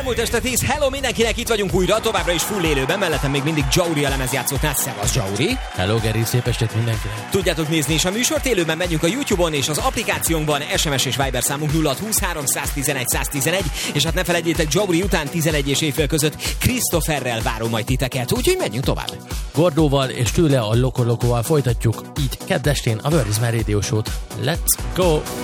Elmúlt este 10, hello mindenkinek, itt vagyunk újra, továbbra is full élőben, mellettem még mindig Jauri a lemezjátszóknál. Szevasz, Jauri! Hello, Geri, szép estét mindenkinek! Tudjátok nézni is a műsort, élőben megyünk a YouTube-on és az applikációnkban, SMS és Viber számunk 0620 311 111, és hát ne felejtjétek, Jauri után 11 és éjfél között Christopherrel várom majd titeket, úgyhogy menjünk tovább. Gordóval és tőle a Lokolokóval folytatjuk, így kedd estén a Where is My Radio Show-t. Let's go!